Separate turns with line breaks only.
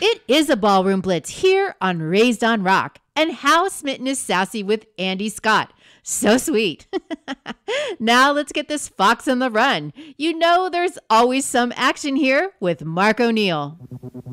It is a ballroom blitz here on Raised on Rock. And how smitten is Sassy with Andy Scott? So sweet. Now let's get this fox on the run. You know there's always some action here with Mark O'Neill.